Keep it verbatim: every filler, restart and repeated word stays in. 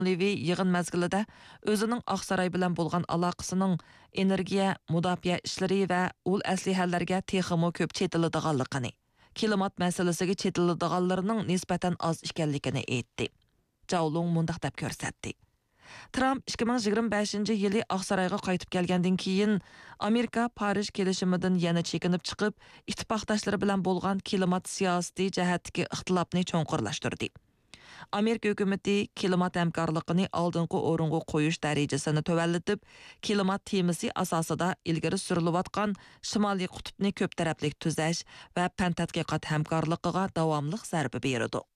Levi yig'in mezgilida o'zining Oqsaroy bilan bo'lgan aloqasining energiya, mudofaa ishlari va ul aslihalarga texmo ko'p chetiladiganligini, klimat masalasiga chetiladiganlarning nisbatan oz ekanligini aytdi. Javlung mundaq deb ko'rsatdi. Trump ikki ming yigirma beshinchi yili Oqsaroyga qaytib kelgandan keyin Amerika Parij kelishimidan yana chekinib chiqib, ittifoqdoshlari bilan bo'lgan klimat siyosati jihatdagi ixtilofni cho'nqurlashtirdi. Amerika hukumati klimat hamkorligini oldingi o'ringa qo'yish darajasini tovanlatib, klimat temasi asosida ilgari surilayotgan Shimoliy qutbni ko'p tarafli tuzash va fan tadqiqot hamkorligiga davomli zarba berdi.